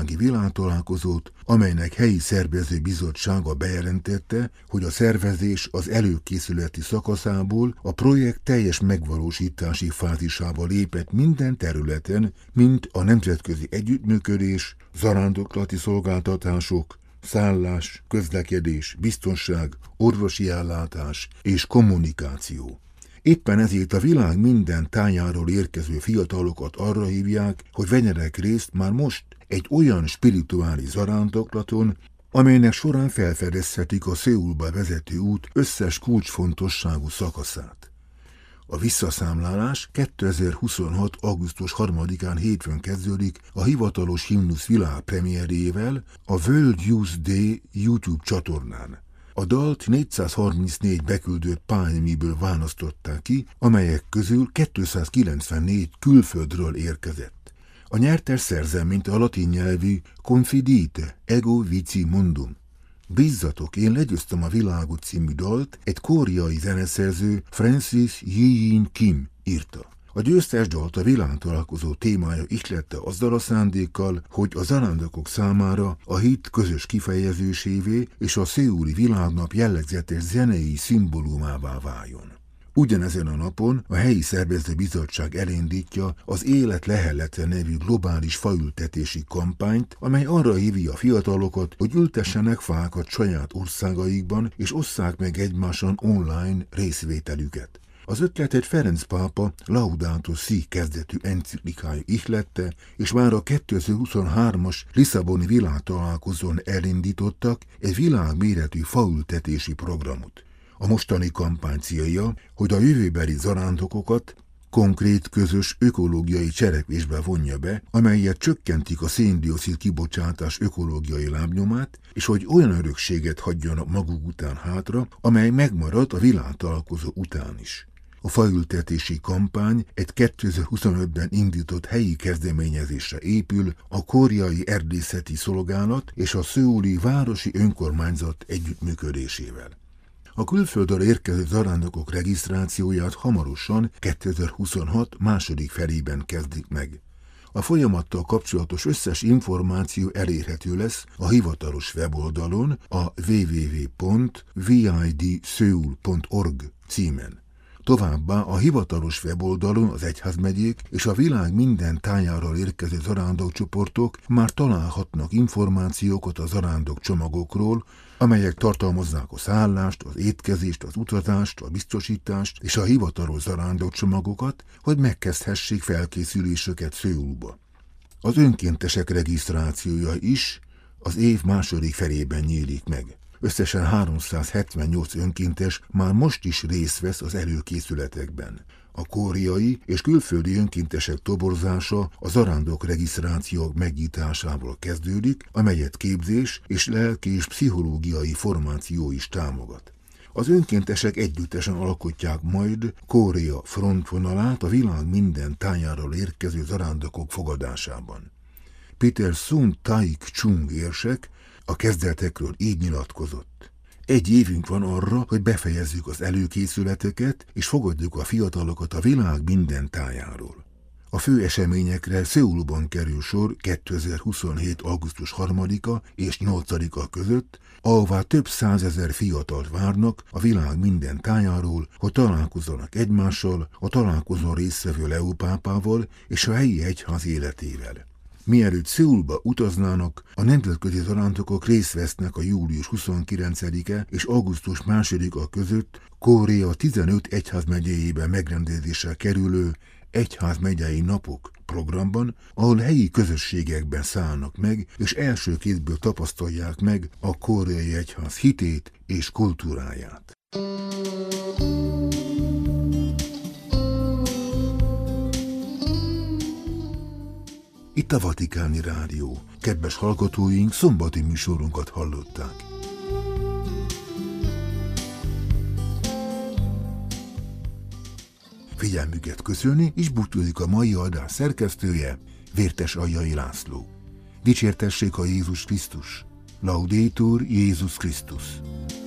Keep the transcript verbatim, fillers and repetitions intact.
Prági világtalálkozót, amelynek helyi szervező bizottsága bejelentette, hogy a szervezés az előkészületi szakaszából a projekt teljes megvalósítási fázisába lépett minden területen, mint a nemzetközi együttműködés, zarándoklati szolgáltatások, szállás, közlekedés, biztonság, orvosi ellátás és kommunikáció. Éppen ezért a világ minden tájáról érkező fiatalokat arra hívják, hogy vegyenek részt már most egy olyan spirituális zarándoklaton, amelynek során felfedezhetik a Szöulba vezető út összes kulcsfontosságú szakaszát. A visszaszámlálás kétezer-huszonhat. augusztus harmadikán hétfőn kezdődik a hivatalos himnusz világpremierjével a World Youth Day YouTube csatornán. A dalt négyszázharmincnégy beküldött pályamiből választották ki, amelyek közül kétszázkilencvennégy külföldről érkezett. A nyertes szerzeményt a latin nyelvű Confidite, ego vici mundum. Bízzatok, én legyőztem a világot című dalt egy koreai zeneszerző Francis Yi-Yin Kim írta. A győztes dalt a világtalálkozó témája ihlette azzal a szándékkal, hogy a zarándokok számára a hit közös kifejezésévé és a szöuli világnap jellegzetes zenei szimbólumává váljon. Ugyanezen a napon a helyi szervező bizottság elindítja az Élet Lehellete nevű globális faültetési kampányt, amely arra hívja a fiatalokat, hogy ültessenek fákat saját országaikban és osszák meg egymáson online részvételüket. Az ötletet Ferenc pápa Laudato Si kezdetű enciklikája ihlette, és már a kétezer-huszonhármas Lisszaboni világtalálkozón elindítottak egy világméretű faültetési programot. A mostani kampány célja, hogy a jövőbeli zarándokokat konkrét közös ökológiai cselekvésbe vonja be, amelyet csökkentik a szén-dioxid kibocsátás ökológiai lábnyomát, és hogy olyan örökséget hagyjanak maguk után hátra, amely megmarad a világtalálkozó után is. A faültetési kampány egy kétezer-huszonötben indított helyi kezdeményezésre épül a koreai erdészeti szolgálat és a szöuli városi önkormányzat együttműködésével. A külföldről érkező zarándokok regisztrációját hamarosan kétezer-huszonhat második felében kezdik meg. A folyamattal kapcsolatos összes információ elérhető lesz a hivatalos weboldalon a double-u double-u double-u pont v i d seoul pont org címen. Továbbá a hivatalos weboldalon az egyházmegyék és a világ minden tájáról érkező zarándokcsoportok már találhatnak információkat a zarándok csomagokról, amelyek tartalmazzák a szállást, az étkezést, az utazást, a biztosítást és a hivatalos zarándokcsomagokat, hogy megkezdhessék felkészüléseket Szöulba. Az önkéntesek regisztrációja is az év második felében nyílik meg. Összesen háromszázhetvennyolc önkéntes már most is részt vesz az előkészületekben. A koreai és külföldi önkéntesek toborzása a zarándok regisztrációk megnyitásával kezdődik, amelyet képzés és lelki és pszichológiai formáció is támogat. Az önkéntesek együttesen alkotják majd Korea frontvonalát a világ minden tájáról érkező zarándokok fogadásában. Peter Sun Taik-chung érsek a kezdetekről így nyilatkozott. Egy évünk van arra, hogy befejezzük az előkészületeket, és fogadjuk a fiatalokat a világ minden tájáról. A fő eseményekre Szöulban kerül sor kétezer-huszonhét. augusztus harmadika és nyolcadika között, ahová több százezer fiatalt várnak a világ minden tájáról, hogy találkozzanak egymással, a találkozón résztvevő Leó pápával és a helyi egyház életével. Mielőtt Szöulba utaznának, a nemzetközi zarándokok részt vesznek a július huszonkilencedike és augusztus másodika között Korea tizenöt egyházmegyéjében megrendezésre kerülő egyházmegyei napok programban, ahol helyi közösségekben szállnak meg, és első kézből tapasztalják meg a koreai egyház hitét és kultúráját. Itt a Vatikáni Rádió. Kedves hallgatóink, szombati műsorunkat hallották. Figyelmüket köszöni, és búcsúzik a mai adás szerkesztője, Vértes Aljai László. Dicsértessék a Jézus Krisztus! Laudetur Jézus Krisztus!